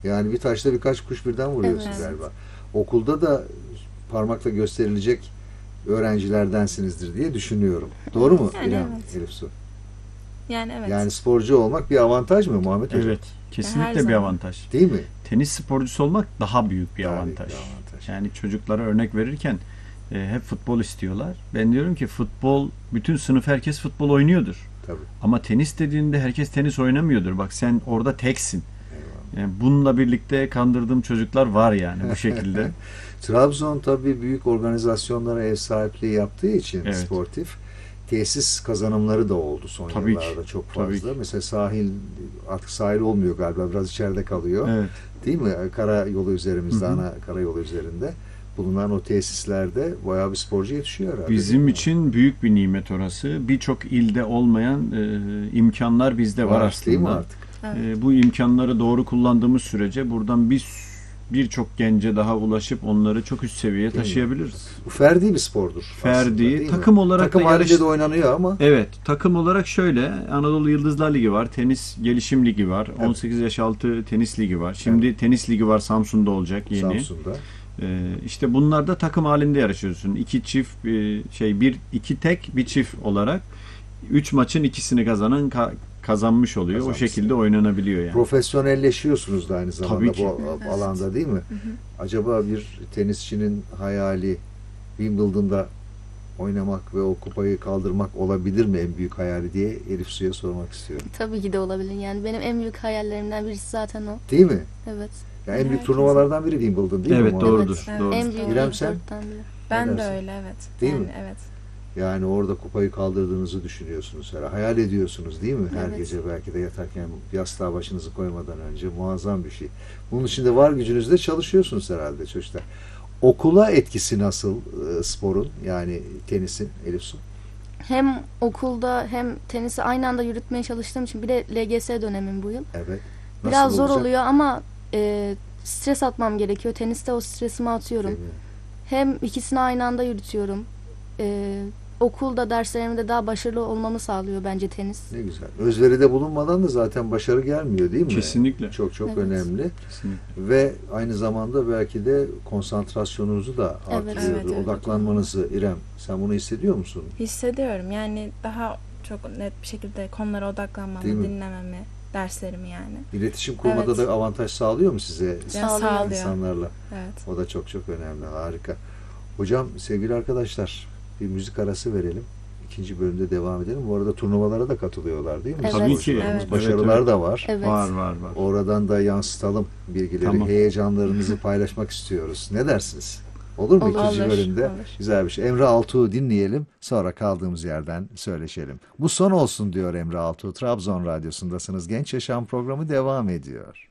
Yani bir taşla birkaç kuş birden vuruyorsun Evet. galiba. Okulda da parmakla gösterilecek öğrencilerdensinizdir diye düşünüyorum. Doğru mu Yani İrem, evet. Elif Su? Yani evet. Yani sporcu olmak bir avantaj mı Muhammed Hocam? Evet, Ya her kesinlikle bir zaman. avantaj. Değil mi? Tenis sporcusu olmak daha büyük bir Daha büyük avantaj. bir avantaj. Yani çocuklara örnek verirken hep futbol istiyorlar. Ben diyorum ki futbol, bütün sınıf herkes futbol oynuyordur. Tabii. Ama tenis dediğinde herkes tenis oynamıyordur. Bak sen orada teksin. Eyvallah. Yani bununla birlikte kandırdığım çocuklar var yani bu şekilde. Trabzon tabii büyük organizasyonlara ev sahipliği yaptığı için Evet. sportif tesis kazanımları da oldu son Tabii ki. yıllarda çok Tabii fazla. ki. Mesela sahil artık sahil olmuyor galiba, biraz içeride kalıyor. Evet. Değil mi? Karayolu üzerimizde, Hı hı. ana karayolu üzerinde bulunan o tesislerde bayağı bir sporcu yetişiyor herhalde. Bizim için büyük bir nimet orası. Birçok ilde olmayan imkanlar bizde var Değil mi aslında. artık? Evet. Bu imkanları doğru kullandığımız sürece buradan birçok gence daha ulaşıp onları çok üst seviyeye Değil mi? taşıyabiliriz. Bu ferdi bir spordur aslında, Ferdi, değil mi? takım olarak takım da halinde de oynanıyor ama Evet, takım olarak şöyle Anadolu Yıldızlar Ligi var, Tenis Gelişim Ligi var, Evet. 18 yaş altı tenis ligi var. Şimdi tenis ligi var, Samsun'da olacak yeni. Samsun'da. İşte bunlarda takım halinde yarışıyorsun. İki çift iki tek bir çift olarak 3 maçın ikisini kazanan kazanmış oluyor. O Kazanmış. şekilde oynanabiliyor yani. Profesyonelleşiyorsunuz da aynı zamanda Tabii ki. bu alanda, değil mi? Acaba bir tenisçinin hayali Wimbledon'da oynamak ve o kupayı kaldırmak olabilir mi, en büyük hayali diye Elif Su'ya sormak istiyorum. Tabii ki de olabilir. Yani benim en büyük hayallerimden birisi zaten o. Değil mi? Evet. Yani en büyük Herkesin. turnuvalardan biri Wimbledon, değil mi? Evet, Muhammed? doğrudur. Evet. Doğrudur. En büyük İrem, ilk sen? dörtten biri. Ben de dersin? öyle, evet. Değil Yani mi? evet. Yani orada kupayı kaldırdığınızı düşünüyorsunuz herhalde. Hayal ediyorsunuz, değil mi? Her Evet. gece belki de yatarken yastığa başınızı koymadan önce muazzam bir şey. Bunun için de var gücünüzle çalışıyorsunuz herhalde çocuklar. Okula etkisi nasıl sporun, yani tenisin, Elif Su? Hem okulda hem tenisi aynı anda yürütmeye çalıştığım için, bir de LGS dönemim bu yıl. Evet. Biraz zor olacak? oluyor ama stres atmam gerekiyor. Teniste o stresimi atıyorum. Değil mi? Hem ikisini aynı anda yürütüyorum. Okulda derslerimde daha başarılı olmamı sağlıyor bence tenis. Ne güzel. Özveride bulunmadan da zaten başarı gelmiyor, değil mi? Kesinlikle. Çok çok Evet. önemli. Kesinlikle. Ve aynı zamanda belki de konsantrasyonunuzu da Evet. artırıyor. Evet. Odaklanmanızı. İrem, sen bunu hissediyor musun? Hissediyorum. Yani daha çok net bir şekilde konulara Değil odaklanmamı, mi? dinlememi, derslerimi yani. İletişim kurmada Evet. da avantaj sağlıyor mu size? Yani Sağlıyor. İnsanlarla. Evet. O da çok çok önemli. Harika. Hocam, sevgili arkadaşlar, bir müzik arası verelim. İkinci bölümde devam edelim. Bu arada turnuvalara da katılıyorlar, değil mi? Evet. Tabii ki. Sporcularımız. Evet. Başarılar Evet, da var. Evet. Var. Oradan da yansıtalım bilgileri. Tamam. Heyecanlarınızı paylaşmak istiyoruz. Ne dersiniz? Olur mu? Olur. İkinci Olur, bölümde olur. güzel bir şey. Emre Altuğ'u dinleyelim. Sonra kaldığımız yerden söyleşelim. Bu son olsun diyor Emre Altuğ. Trabzon Radyosu'ndasınız. Genç Yaşam programı devam ediyor.